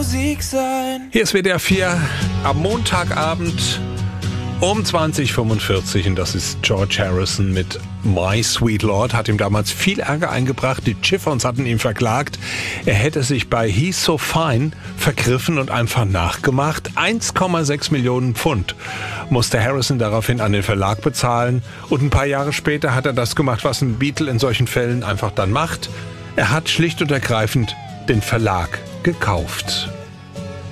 Musik sein. Hier ist WDR 4 am Montagabend um 20:45 und das ist George Harrison mit My Sweet Lord. Hat ihm damals viel Ärger eingebracht. Die Chiffons hatten ihn verklagt. Er hätte sich bei He's So Fine vergriffen und einfach nachgemacht. 1,6 Millionen Pfund musste Harrison daraufhin an den Verlag bezahlen. Und ein paar Jahre später hat er das gemacht, was ein Beatle in solchen Fällen einfach dann macht. Er hat schlicht und ergreifend den Verlag gekauft.